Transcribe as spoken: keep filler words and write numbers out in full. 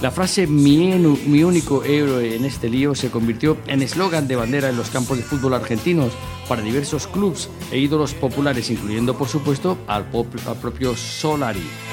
La frase mi, enu, mi único héroe en este lío se convirtió en eslogan de bandera en los campos de fútbol argentinos para diversos clubes e ídolos populares, incluyendo por supuesto al, pop, al propio Solari.